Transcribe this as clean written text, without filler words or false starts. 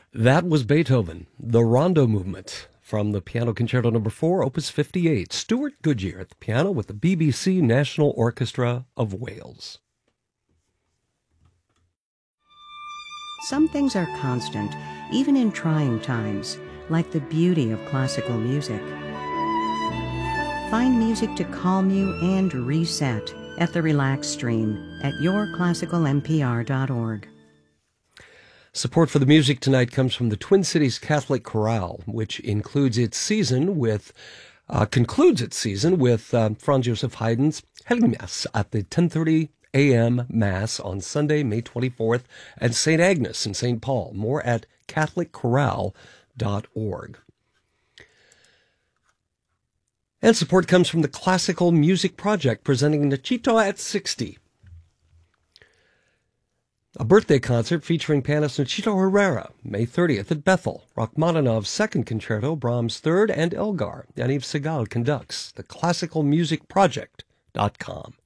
That was Beethoven, the Rondo Movement, from the Piano Concerto No. 4, Opus 58. Stuart Goodyear at the piano with the BBC National Orchestra of Wales. Some things are constant, even in trying times, like the beauty of classical music. Find music to calm you and reset at the Relax Stream at yourclassicalmpr.org. Support for the music tonight comes from the Twin Cities Catholic Chorale, which concludes its season with Franz Joseph Haydn's Heiligen Mass at the 10:30 a.m. Mass on Sunday, May 24th, at St. Agnes in St. Paul. More at catholicchorale.org. And support comes from the Classical Music Project, presenting Nachito at 60. A birthday concert featuring pianist Nachito Herrera, May 30th at Bethel. Rachmaninoff's Second Concerto, Brahms' Third, and Elgar. Yaniv Segal conducts. TheClassicalMusicProject.com.